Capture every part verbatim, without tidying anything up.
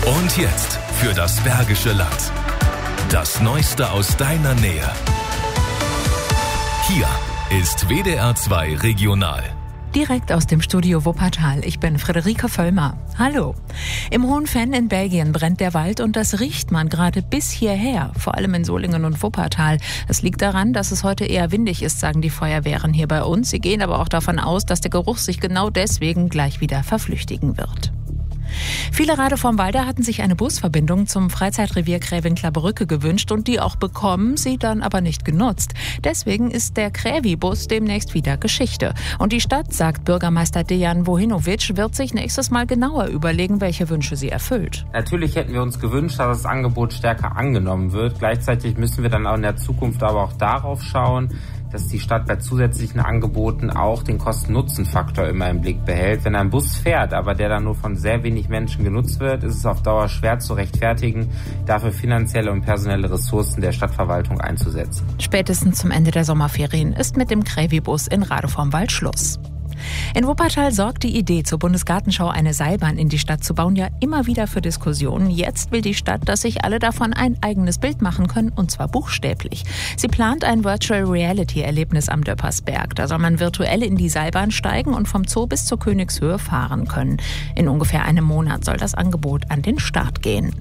Und jetzt für das Bergische Land. Das Neueste aus deiner Nähe. Hier ist W D R zwei Regional. Direkt aus dem Studio Wuppertal. Ich bin Friederike Völlmer. Hallo. Im Hohen Venn in Belgien brennt der Wald und das riecht man gerade bis hierher, vor allem in Solingen und Wuppertal. Es liegt daran, dass es heute eher windig ist, sagen die Feuerwehren hier bei uns. Sie gehen aber auch davon aus, dass der Geruch sich genau deswegen gleich wieder verflüchtigen wird. Viele Radevormwalder hatten sich eine Busverbindung zum Freizeitrevier Krävenklabbrücke gewünscht und die auch bekommen, sie dann aber nicht genutzt. Deswegen ist der Krävi-Bus demnächst wieder Geschichte. Und die Stadt, sagt Bürgermeister Dejan Vojinovic, wird sich nächstes Mal genauer überlegen, welche Wünsche sie erfüllt. Natürlich hätten wir uns gewünscht, dass das Angebot stärker angenommen wird. Gleichzeitig müssen wir dann auch in der Zukunft aber auch darauf schauen, dass die Stadt bei zusätzlichen Angeboten auch den Kosten-Nutzen-Faktor immer im Blick behält. Wenn ein Bus fährt, aber der dann nur von sehr wenig Menschen genutzt wird, ist es auf Dauer schwer zu rechtfertigen, dafür finanzielle und personelle Ressourcen der Stadtverwaltung einzusetzen. Spätestens zum Ende der Sommerferien ist mit dem Krävi-Bus in Radevormwald Schluss. In Wuppertal sorgt die Idee, zur Bundesgartenschau eine Seilbahn in die Stadt zu bauen, ja immer wieder für Diskussionen. Jetzt will die Stadt, dass sich alle davon ein eigenes Bild machen können, und zwar buchstäblich. Sie plant ein Virtual-Reality-Erlebnis am Döppersberg. Da soll man virtuell in die Seilbahn steigen und vom Zoo bis zur Königshöhe fahren können. In ungefähr einem Monat soll das Angebot an den Start gehen.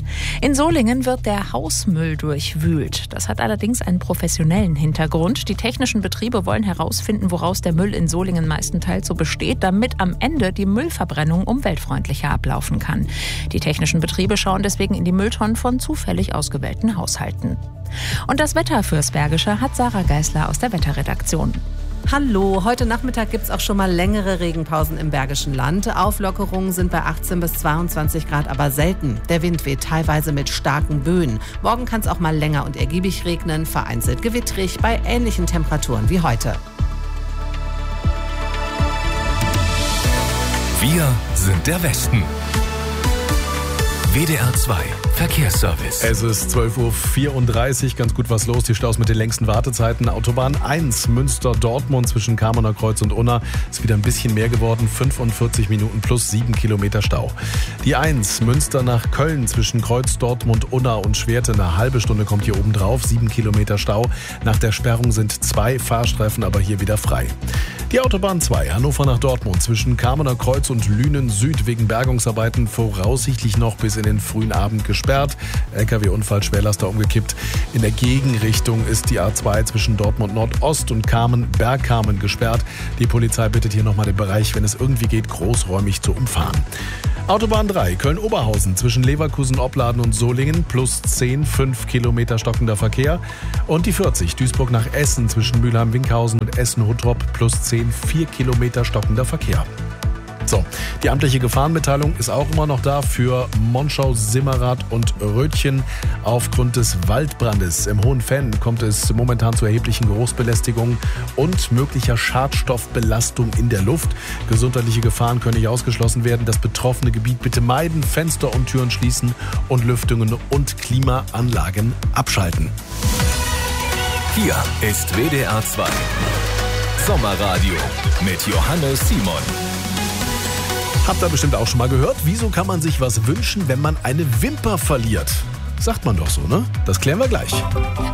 In Solingen wird der Hausmüll durchwühlt. Das hat allerdings einen professionellen Hintergrund. Die technischen Betriebe wollen herausfinden, woraus der Müll in Solingen meistenteils so besteht, damit am Ende die Müllverbrennung umweltfreundlicher ablaufen kann. Die technischen Betriebe schauen deswegen in die Mülltonnen von zufällig ausgewählten Haushalten. Und das Wetter fürs Bergische hat Sarah Geisler aus der Wetterredaktion. Hallo, heute Nachmittag gibt es auch schon mal längere Regenpausen im Bergischen Land. Auflockerungen sind bei achtzehn bis zweiundzwanzig Grad aber selten. Der Wind weht teilweise mit starken Böen. Morgen kann es auch mal länger und ergiebig regnen, vereinzelt gewittrig bei ähnlichen Temperaturen wie heute. Wir sind der Westen. W D R zwei Verkehrsservice. Es ist zwölf Uhr vierunddreißig, ganz gut was los. Die Staus mit den längsten Wartezeiten. Autobahn eins, Münster-Dortmund zwischen Kamener Kreuz und Unna. Ist wieder ein bisschen mehr geworden, fünfundvierzig Minuten plus sieben Kilometer Stau. Die eins, Münster nach Köln zwischen Kreuz, Dortmund, Unna und Schwerte. Eine halbe Stunde kommt hier oben drauf, sieben Kilometer Stau. Nach der Sperrung sind zwei Fahrstreifen aber hier wieder frei. Die Autobahn zwei, Hannover nach Dortmund zwischen Kamener Kreuz und Lünen Süd wegen Bergungsarbeiten voraussichtlich noch bis in den frühen Abend gesperrt. L K W-Unfall, Schwerlaster umgekippt. In der Gegenrichtung ist die A zwei zwischen Dortmund Nordost und Kamen, Bergkamen gesperrt. Die Polizei bittet hier nochmal den Bereich, wenn es irgendwie geht, großräumig zu umfahren. Autobahn drei, Köln-Oberhausen zwischen Leverkusen, Opladen und Solingen plus zehn, fünf Kilometer stockender Verkehr. Und die vierzig, Duisburg nach Essen zwischen Mülheim-Winkhausen und Essen-Huttrop plus zehn, vier Kilometer stockender Verkehr. So, die amtliche Gefahrenmitteilung ist auch immer noch da für Monschau, Simmerath und Rötchen. Aufgrund des Waldbrandes im Hohen Venn kommt es momentan zu erheblichen Geruchsbelästigungen und möglicher Schadstoffbelastung in der Luft. Gesundheitliche Gefahren können nicht ausgeschlossen werden. Das betroffene Gebiet bitte meiden, Fenster und Türen schließen und Lüftungen und Klimaanlagen abschalten. Hier ist W D R zwei Sommerradio mit Johannes Simon. Habt ihr bestimmt auch schon mal gehört, wieso kann man sich was wünschen, wenn man eine Wimper verliert? Sagt man doch so, ne? Das klären wir gleich.